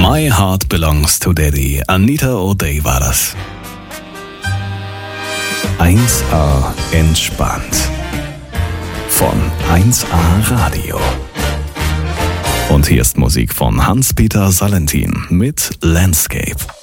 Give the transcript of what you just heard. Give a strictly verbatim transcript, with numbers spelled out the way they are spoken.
My Heart Belongs to Daddy. Anita O'Day war das. eins A entspannt. Von eins A Radio. Und hier ist Musik von Hans-Peter Salentin mit Landscape.